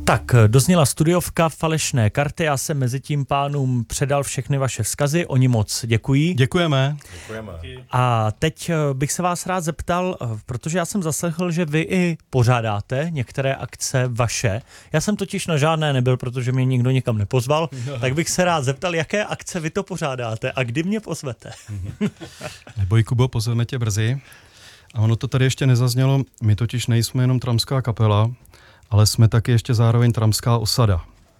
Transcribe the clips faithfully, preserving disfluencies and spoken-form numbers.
Tak, dozněla studiovka Falešné karty, já jsem mezi tím pánům předal všechny vaše vzkazy, oni moc děkují. Děkujeme. Děkujeme. A teď bych se vás rád zeptal, protože já jsem zaslechl, že vy i pořádáte některé akce vaše. Já jsem totiž na žádné nebyl, protože mě nikdo nikam nepozval, no. Tak bych se rád zeptal, jaké akce vy to pořádáte a kdy mě pozvete. Neboj, Kubo, pozveme tě brzy. A ono to tady ještě nezaznělo, my totiž nejsme jenom tramská kapela, ale jsme taky ještě zároveň tramská osada.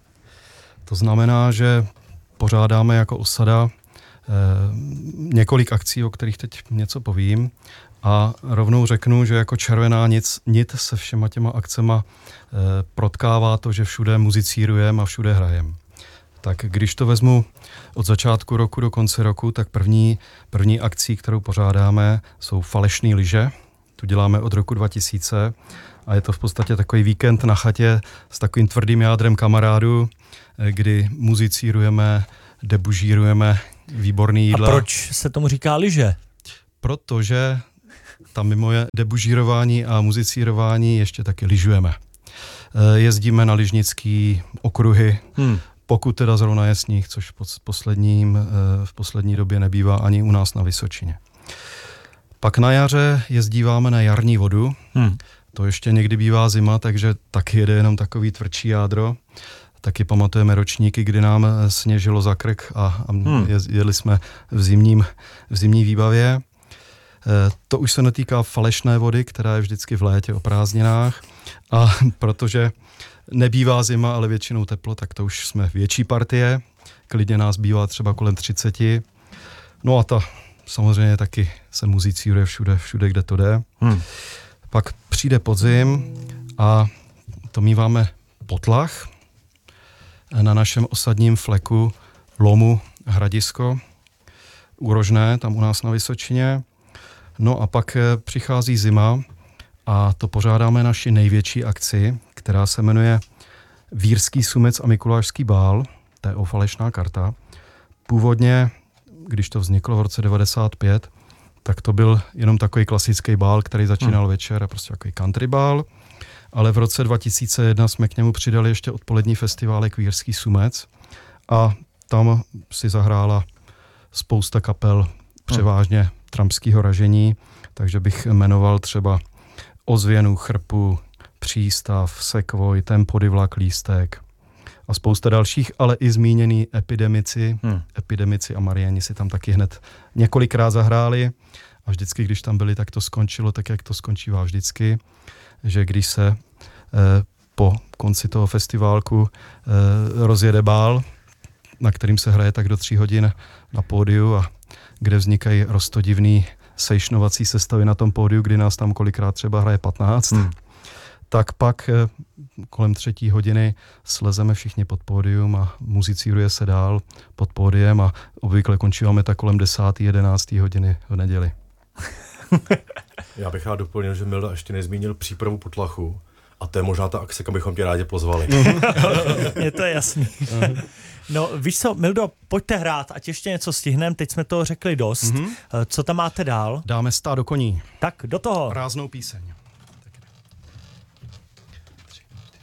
To znamená, že pořádáme jako osada eh, několik akcí, o kterých teď něco povím, a rovnou řeknu, že jako červená nic, nit se všema těma akcema eh, protkává to, že všude muzicírujeme a všude hrajeme. Tak když to vezmu od začátku roku do konce roku, tak první, první akcí, kterou pořádáme, jsou falešné lyže. Tu děláme od roku dva tisíce a je to v podstatě takový víkend na chatě s takovým tvrdým jádrem kamarádů, kdy muzicírujeme, debužírujeme výborný jídla. A proč se tomu říká lyže? Protože tam mimo je debužírování a muzicírování ještě taky lyžujeme. Jezdíme na lyžnický okruhy, hmm. pokud teda zrovna je sníh, což v, posledním, v poslední době nebývá ani u nás na Vysočině. Pak na jaře jezdíváme na jarní vodu. Hmm. To ještě někdy bývá zima, takže taky jede jenom takový tvrdší jádro. Taky pamatujeme ročníky, kdy nám sněžilo za krk a, a hmm. jeli jsme v, zimním, v zimní výbavě. E, to už se netýká falešné vody, která je vždycky v létě o prázdninách. A protože nebývá zima, ale většinou teplo, tak to už jsme větší partie. Klidně nás bývá třeba kolem třiceti. No a ta samozřejmě taky se muzicíruje všude, všude, kde to jde. Hmm. Pak přijde podzim a to míváme potlach na našem osadním fleku lomu Hradisko, Úrožné, tam u nás na Vysočině. No a pak přichází zima a to pořádáme naši největší akci, která se jmenuje Vírský sumec a Mikulášský bál, to je falešná karta. Původně, když to vzniklo v roce devadesát pět, tak to byl jenom takový klasický bál, který začínal hmm. večer a prostě takový country bál. Ale v roce dva tisíce jedna jsme k němu přidali ještě odpolední festiválek Vírský sumec a tam si zahrála spousta kapel, převážně hmm. tramského ražení, takže bych jmenoval třeba Ozvěnu, Chrpu, Přístav, Sekvoj, Tempody, Vlak, Lístek a spousta dalších, ale i zmíněný Epidemici, hmm. Epidemici a Mariani si tam taky hned několikrát zahráli a vždycky, když tam byli, tak to skončilo tak, jak to skončívá vždycky, že když se eh, po konci toho festiválku eh, rozjede bál, na kterým se hraje tak do tří hodin na pódiu a kde vznikají roztodivný sejšnovací sestavy na tom pódiu, kdy nás tam kolikrát třeba hraje patnáct, hmm. tak pak eh, kolem třetí hodiny slezeme všichni pod pódium a muzicíruje se dál pod pódiem a obvykle končíváme tak kolem desáté, jedenácté hodiny v neděli. Já bych rád doplnil, že Milda ještě nezmínil přípravu potlachu a to je možná ta akce, kam bychom tě rádi pozvali. Je to jasný. No víš co, Mildo, pojďte hrát, ať ještě něco stihneme, teď jsme toho řekli dost. Mm-hmm. Co tam máte dál? Dáme stádo koní. Tak do toho. Ráznou píseň.